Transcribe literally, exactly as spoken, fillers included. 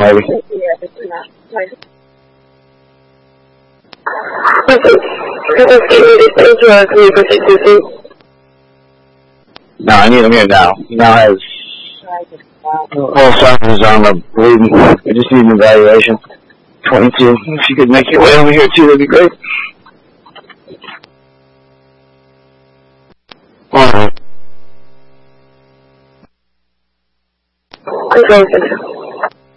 maybe. Yeah, it's not. Like, no, I need him here now. He now has all signs on the bleeding. I just need an evaluation. twenty-two. If you could make your way over here too, that'd be great. All right. I'm going to